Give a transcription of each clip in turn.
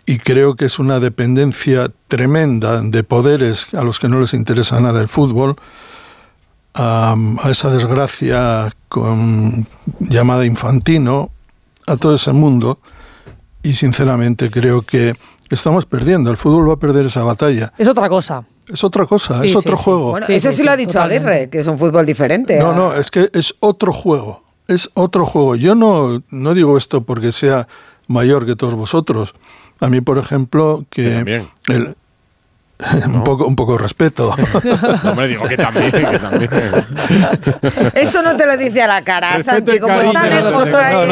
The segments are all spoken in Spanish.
y creo que es una dependencia tremenda de poderes a los que no les interesa nada el fútbol, a esa desgracia llamada Infantino, a todo ese mundo, y sinceramente creo que estamos perdiendo. El fútbol va a perder esa batalla. Es otra cosa. Es otra cosa, es otro juego. Bueno, eso sí lo ha dicho Aguirre, que es un fútbol diferente. No, es que es otro juego. Es otro juego. Yo no digo esto porque sea mayor que todos vosotros. A mí, por ejemplo, que un poco de respeto. No me digo que también. Eso no te lo dice a la cara, Santi, como está lejos ahí.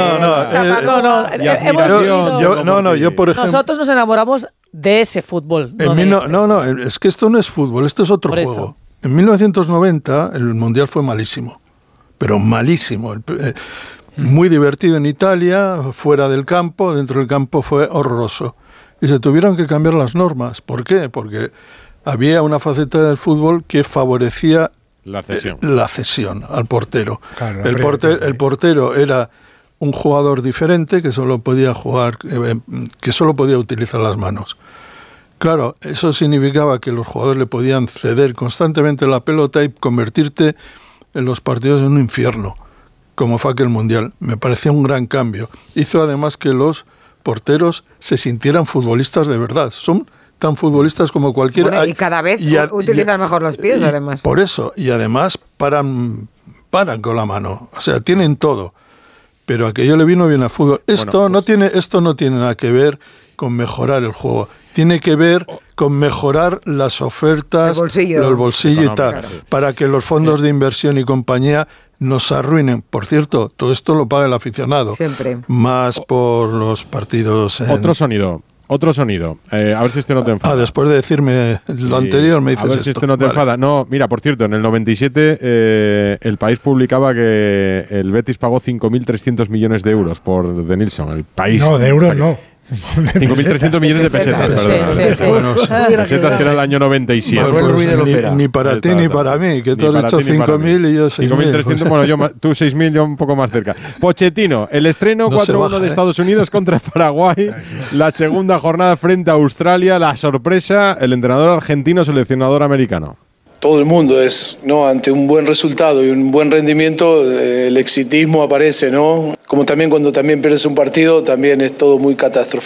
Yo por ejemplo. Nosotros nos enamoramos de ese fútbol. Es que esto no es fútbol, esto es otro juego. En 1990 el Mundial fue malísimo, pero malísimo. Muy divertido en Italia, fuera del campo, dentro del campo fue horroroso. Y se tuvieron que cambiar las normas. ¿Por qué? Porque había una faceta del fútbol que favorecía la cesión al portero. Claro, el portero era un jugador diferente que solo podía jugar, que solo podía utilizar las manos. Claro, eso significaba que los jugadores le podían ceder constantemente la pelota y convertirte en los partidos en un infierno, como fue aquel Mundial. Me parecía un gran cambio. Hizo además que los porteros se sintieran futbolistas de verdad. Son tan futbolistas como cualquiera. Bueno, y cada vez utilizan mejor los pies, además. Por eso, y además paran con la mano. O sea, tienen todo. Pero aquello le vino bien al fútbol. Esto no tiene nada que ver con mejorar el juego. Tiene que ver con mejorar las ofertas, los bolsillos y tal, para que los fondos de inversión y compañía nos arruinen. Por cierto, todo esto lo paga el aficionado. Siempre. Más por los partidos. Otro sonido. A ver si este no te enfada. Después de decirme lo anterior me dices esto. A ver si este no te enfada. No, mira, por cierto, en el 97 El País publicaba que el Betis pagó 5.300 millones de euros por De Nilsson. El País. No, de euros no. 5.300 millones de pesetas, perdón. Pesetas, que era el año 97. Ni para ti ni para mí, que tú has dicho 5.000 y yo 6.000. 5.300, bueno, tú 6.000, yo un poco más cerca. Pochettino, el estreno 4-1 de Estados Unidos contra Paraguay, la segunda jornada frente a Australia, la sorpresa, el entrenador argentino, seleccionador americano. Todo el mundo es, ¿no? Ante un buen resultado y un buen rendimiento, el exitismo aparece, ¿no? Como también cuando pierdes un partido, también es todo muy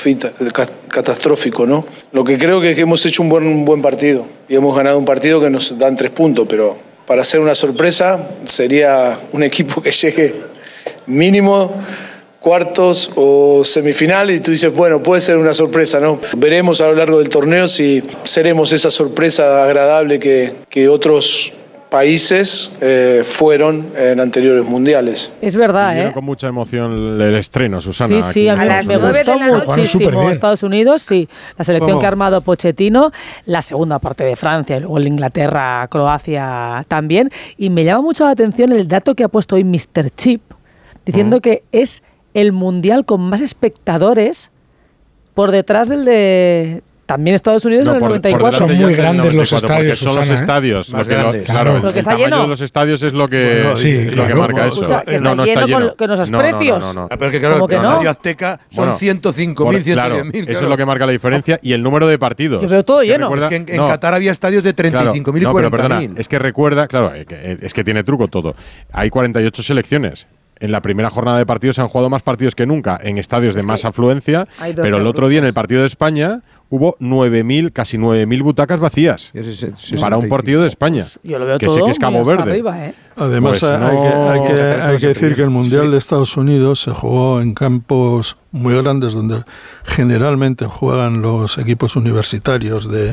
catastrófico, ¿no? Lo que creo que es que hemos hecho un buen partido y hemos ganado un partido que nos dan 3 puntos, pero para hacer una sorpresa sería un equipo que llegue mínimo cuartos o semifinal y tú dices, bueno, puede ser una sorpresa, ¿no? Veremos a lo largo del torneo si seremos esa sorpresa agradable que otros países fueron en anteriores mundiales. Es verdad, con mucha emoción el estreno, Susana. Sí, a mí me gustó muchísimo Estados Unidos, la selección que ha armado Pochettino, la segunda parte de Francia y luego el Inglaterra, Croacia también, y me llama mucho la atención el dato que ha puesto hoy Mr. Chip, diciendo que es el mundial con más espectadores por detrás del de también Estados Unidos en el 94. Son muy grandes los estadios, son los estadios. Lo que está lleno. De los estadios es lo que, marca eso. Escucha, que no está lleno con esos precios. No. Pero que claro, el Radio Azteca son 105.000, 110.000. Claro. Eso es lo que marca la diferencia y el número de partidos. Yo veo todo lleno. Es que en Qatar había estadios de 35.000 y 40.000. Pero perdona, es que recuerda, es que tiene truco todo. Hay 48 selecciones. En la primera jornada de partidos se han jugado más partidos que nunca en estadios de más afluencia, pero el otro día en el partido de España hubo 9.000, casi 9.000 butacas vacías para un partido de España. Yo lo veo que todo sé que es Cabo Verde. Arriba, Además, pues hay que decir que el Mundial de Estados Unidos se jugó en campos muy grandes donde generalmente juegan los equipos universitarios de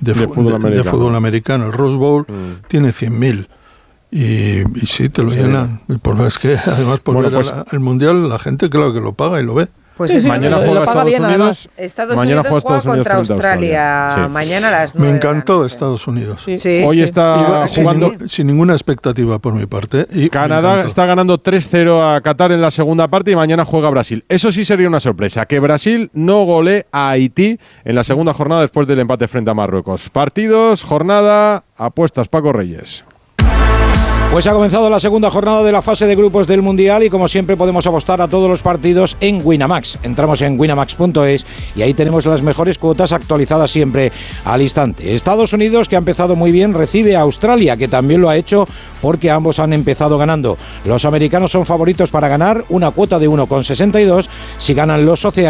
fútbol americano. El Rose Bowl tiene 100.000. Y sí, te lo llenan. Porque es que además por ver el Mundial la gente claro que lo paga y lo ve. Pues mañana juega Estados Unidos. Estados Unidos juega contra Australia. Mañana a las 9. Me encantó Estados Unidos. Hoy está jugando sin ninguna expectativa por mi parte. Y Canadá está ganando 3-0 a Qatar en la segunda parte y mañana juega Brasil. Eso sí sería una sorpresa, que Brasil no golee a Haití en la segunda jornada después del empate frente a Marruecos. Partidos, jornada, apuestas, Paco Reyes. Pues ha comenzado la segunda jornada de la fase de grupos del Mundial y como siempre podemos apostar a todos los partidos en Winamax. Entramos en winamax.es y ahí tenemos las mejores cuotas actualizadas siempre al instante. Estados Unidos, que ha empezado muy bien, recibe a Australia, que también lo ha hecho porque ambos han empezado ganando. Los americanos son favoritos para ganar, una cuota de 1,62. Si ganan los socialistas,